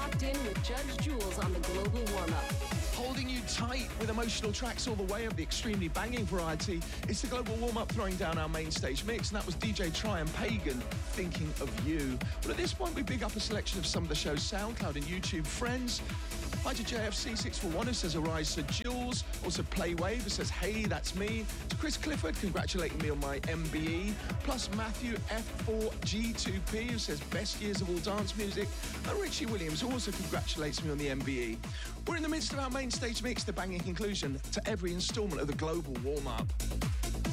locked in with Judge Jules on the Global Warm-Up. Holding you tight with emotional tracks all the way of the extremely banging variety. It's the Global Warm-Up throwing down our main stage mix, and that was DJ Try and Pagan, Thinking of You. Well, at this point, we big up a selection of some of the show's SoundCloud and YouTube friends. Hi to JFC641 who says arise to Jules. Also Playwave who says hey, that's me. To Chris Clifford congratulating me on my MBE. Plus Matthew F4G2P who says best years of all dance music. And Richie Williams who also congratulates me on the MBE. We're in the midst of our main stage mix, the banging conclusion to every instalment of the Global Warm-Up.